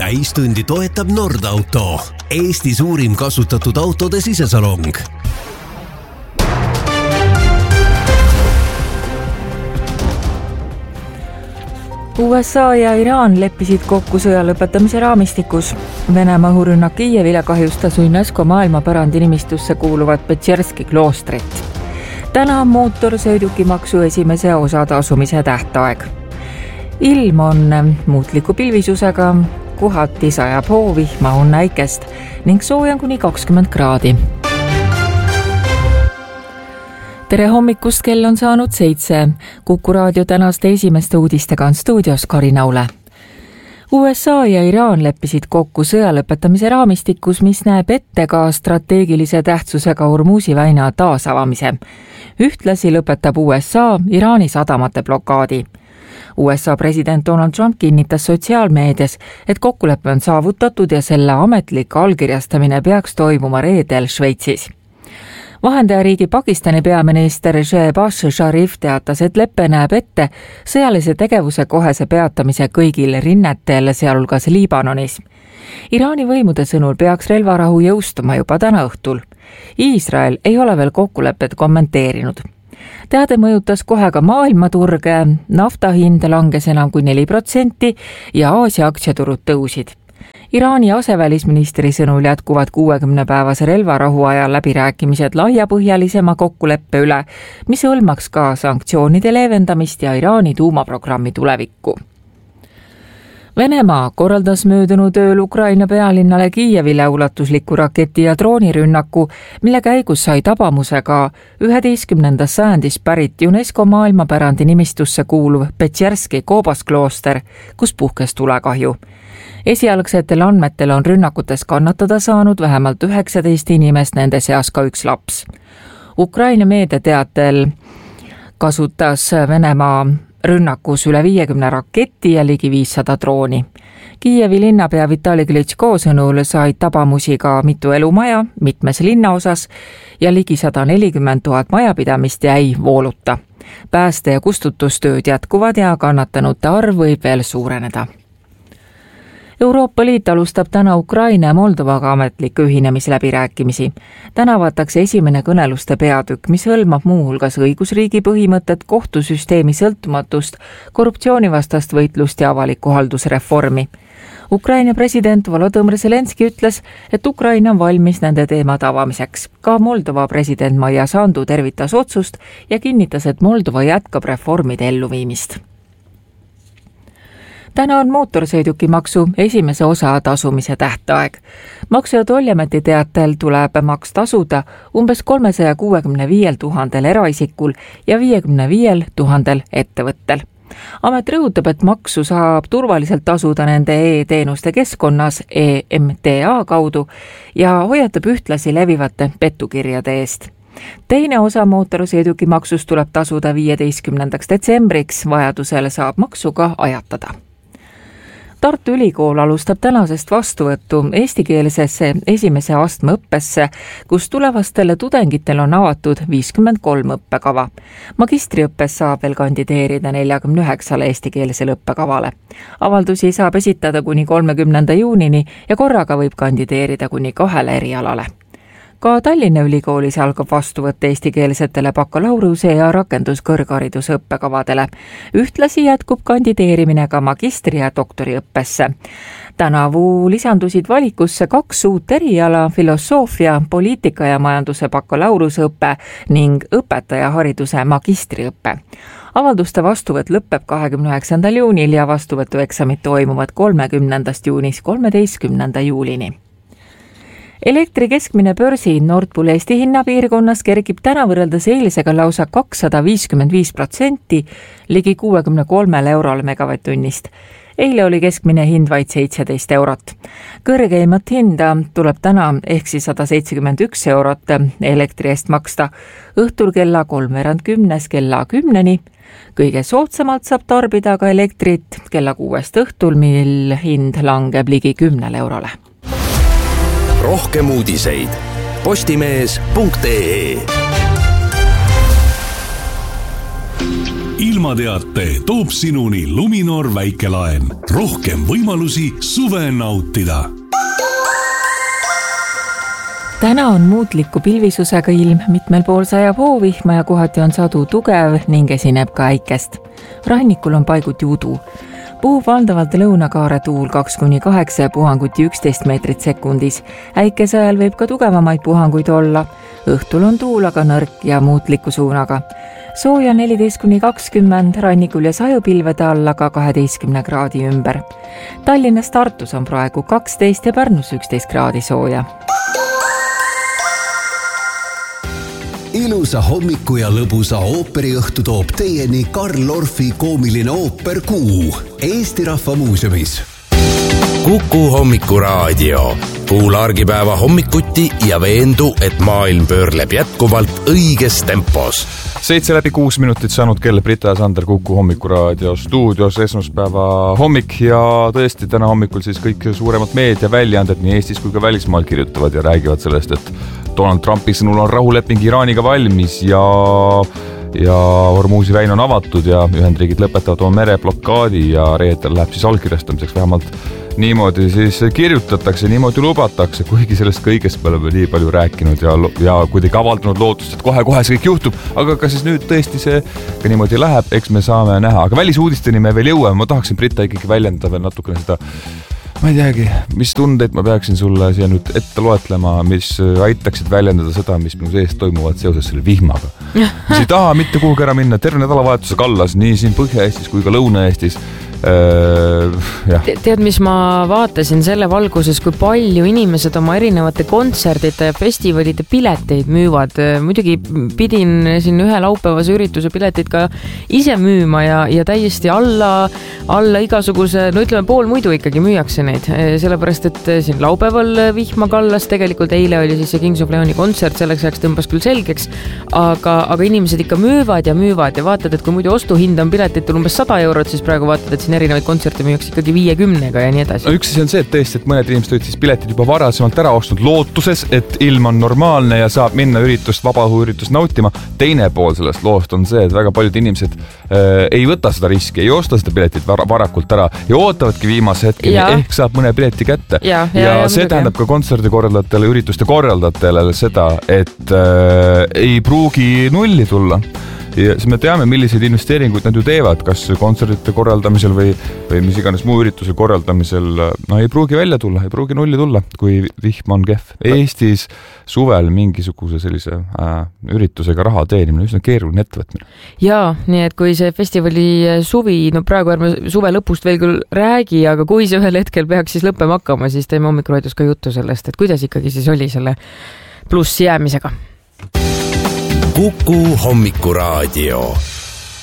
Täistundi toetab Nordauto, Eesti suurim kasutatud autode sisesalong. USA ja Iraan leppisid kokku sõja lõpetamise raamistikus. Venemaa õhurünnak Kiievile kahjustas UNESCO maailmapärandi nimistusse kuuluvat Petšerski kloostrit. Täna on mootorsõidukimaksu esimese osa tasumise tähtaeg. Ilm on muutliku pilvisusega, kohati sajab hoovihma, on näikest ning sooja kuni 20 kraadi. Tere hommikust, kell on saanud 7. Kuku raadio tänaste esimeste uudistega on stuudios Karin Aule. USA ja Iraan leppisid kokku sõja lõpetamise raamistikus, mis näeb ette ka strateegilise tähtsusega Hormuzi väina taasavamise. Ühtlasi lõpetab USA Iraani sadamate blokaadi. USA president Donald Trump kinnitas sotsiaalmeedias, et kokkulepe on saavutatud ja selle ametlik allkirjastamine peaks toimuma reedel Šveitsis. Vahendajariigi Pakistani peaminister Shehbaz Sharif teatas, et leppe näeb ette sõjalise tegevuse kohese peatamise kõigil rinnetel, sealhulgas Liibanonis. Iraani võimude sõnul peaks relvarahu jõustuma juba täna õhtul. Iisrael ei ole veel kokkulepet kommenteerinud. Teade mõjutas kohe ka maailmaturge, nafta hind langes enam kui 4% ja Aasia aktsiaturud tõusid. Iraani asevälisministri sõnul jätkuvad 60-päevase relvarahu ajal läbirääkimised laiapõhjalisema kokkuleppe üle, mis hõlmaks ka sanktsioonide leevendamist ja Iraani tuumaprogrammi tulevikku. Venemaa korraldas möödunud ööl Ukraina pealinnale Kiievile ulatusliku raketi- ja droonirünnaku, mille käigus sai tabamusega 11. sajandist pärit UNESCO maailmapärandi nimistusse kuuluv Petšerski koobasklooster, kus puhkes tulekahju. Esialgsetel andmetel on rünnakutes kannatada saanud vähemalt 19 inimest, nende seas ka üks laps. Ukraina meediateatel kasutas Venemaa rünnakus üle 50 raketi ja ligi 500 drooni. Kiievi linnapea Vitali Klitschko sõnul said tabamusi ka mitu elumaja mitmes linnaosas ja ligi 140 000 majapidamist jäi vooluta. Pääste- ja kustutustööd jätkuvad ja kannatanute arv võib veel suureneda. Euroopa Liit alustab täna Ukraina ja Moldovaga ametlikke ühinemisläbirääkimisi. Täna avatakse esimene kõneluste peatükk, mis hõlmab muuhulgas õigusriigi põhimõtet, kohtusüsteemi sõltumatust, korruptsioonivastast võitlust ja avaliku haldusreformi. Ukraina president Volodõmõr Zelenski ütles, et Ukraina on valmis nende teemade avamiseks. Ka Moldova president Maia Sandu tervitas otsust ja kinnitas, et Moldova jätkab reformide elluviimist. Täna on mootorsõidukimaksu esimese osa tasumise tähtaeg. Maksu- ja Tolliameti teatel tuleb maks tasuda umbes 365 000 eraisikul ja 55 000 ettevõttel. Amet rõhutab, et maksu saab turvaliselt tasuda nende e-teenuste keskkonnas EMTA kaudu ja hoiatab ühtlasi levivate pettukirjade eest. Teine osa mootorsõidukimaksust tuleb tasuda 15. detsembriks, vajadusel saab maksu ka ajatada. Tartu Ülikool alustab tänasest vastuvõttu eestikeelsesse esimese astme õppesse, kus tulevastele tudengitel on avatud 53 õppekava. Magistriõppes saab veel kandideerida 49 eestikeelsele õppekavale. Avaldusi saab esitada kuni 30. juunini ja korraga võib kandideerida kuni 2 erialale. Ka Tallinna Ülikoolis algab vastuvõtt eestikeelsetele bakalaureuse ja rakenduskõrghariduse õppekavadele. Ühtlasi jätkub kandideerimine ka magistri- ja doktoriõppesse. Tänavu lisandusid valikusse 2 uut eriala, filosoofia, poliitika ja majanduse bakalaureusõppe ning õpetajahariduse magistriõppe. Avalduste vastuvõtt lõpeb 29. juunil ja vastuvõtueksamid toimuvad 30. juunist 13. juulini. Elektri keskmine börsi Nord Pool Eesti hinnapiirkonnas kergib täna võrreldes eilsega lausa 255%, ligi 63 eurole megavatt-tunnist. Eile oli keskmine hind vaid 17 eurot. Kõrgeimat hinda tuleb täna ehk 171 eurot elektri eest maksta õhtul kella 9:30 kella 10-ni. Kõige soodsamalt saab tarbida ka elektrit kella 6 õhtul, mil hind langeb ligi 10 eurole. Rohkem uudiseid postimees.ee ilmateate toob sinuni Luminor väikelaen. Rohkem võimalusi suve nautida. Täna on muutliku pilvisusega ilm, mitmel pool sajab hoovihma ja kohati on sadu tugev ning esineb ka äikest. Rannikul on paiguti udu. Puhub valdavalt lõunakaare tuul 2-8 ja puhanguti 11 meetrit sekundis. Äikese ajal võib ka tugevamaid puhanguid olla. Õhtul on tuul aga nõrk ja muutliku suunaga. Sooja 14-20, rannikul ja sajupilvede alla ka 12 kraadi ümber. Tallinnas Tartus on praegu 12 ja Pärnus 11 kraadi sooja. Ilusa hommiku ja lõbusa ooperiõhtu toob teieni Karl Orfi koomiline ooper Kuu Eesti Rahva Muuseumis. Kuku hommikuraadio. Kuula argipäeva hommikuti ja veendu, et maailm pöörleb jätkuvalt õiges tempos. 7:06 minutit saanud kell Brita ja Sander Kuku hommikuraadio stuudios esmaspäeva hommik ja tõesti täna hommikul siis kõik suuremad meediaväljaanded nii Eestis kui ka välismaal kirjutavad ja räägivad sellest, et Donald Trumpi sõnul on rahuleping Iraaniga valmis ja Hormuzi väin on avatud ja Ühendriigid lõpetavad oma mereblokaadi ja reedel läheb siis allkirjastamiseks, vähemalt niimoodi siis kirjutatakse, niimoodi lubatakse, kuigi sellest kõigest me oleme nii palju rääkinud ja kuidagi avaldanud lootust, et kohe see kõik juhtub, aga ka siis nüüd tõesti see ka niimoodi läheb, eks me saame näha, aga välisuudisteni me veel jõuame, ma tahaksin Brita ikkagi väljendada veel natukene seda, ma ei teagi, mis tundeid ma peaksin sulle siia nüüd ette loetlema, mis aitaksid väljendada seda, mis minu sees toimuvad seoses selle vihmaga. Mis ei taha mitte kuhugi ära minna, terve nädalavahetuse kallas, nii siin Põhja-Eestis kui ka Lõuna-Eestis. Tead, mis ma vaatasin selle valguses, kui palju inimesed oma erinevate kontserdite ja festivalide pileteid müüvad. Muidugi pidin siin ühe laupäevase ürituse pileteid ka ise müüma ja täiesti alla igasuguse, no ütleme pool muidu ikkagi müüakse neid, sellepärast, et siin laupäeval vihma kallas, tegelikult eile oli siis see Kings of Leoni kontsert, selleks ajaks tõmbas küll selgeks, aga inimesed ikka müüvad ja vaatad, et kui muidu ostuhind on piletitel umbes 100 €, siis praegu vaatad, et erinevaid kontserte müüaks ikkagi 50 ja nii edasi. Üks asi on see, et tõesti, et mõned inimesed olid siis piletid juba varasemalt ära ostnud lootuses, et ilm on normaalne ja saab minna vabaõhuüritust nautima. Teine pool sellest loost on see, et väga paljud inimesed ei võta seda riski, ei osta seda piletit varakult ära ja ootavadki viimase hetkeni, ehk saab mõne pileti kätte. Ja see tähendab ka kontserdikorraldajatele, ürituste korraldajatele seda, et ei pruugi nulli tulla. Ja siis me teame, milliseid investeeringuid nad ju teevad, kas kontserdite korraldamisel või mis iganes muu ürituse korraldamisel, ei pruugi välja tulla, ei pruugi nulli tulla, kui vihm on kehv. Eestis suvel mingisuguse sellise üritusega raha teenimine, üsna keeruline ettevõtmine. Jaa, nii et kui see festivali suvi, no praegu ärme suve lõpust veel küll räägi, aga kui see ühel hetkel peaks siis lõppema hakkama, siis teeme hommikuraadios ka juttu sellest, et kuidas ikkagi siis oli selle pluss jäämisega. Kuku hommikuraadio.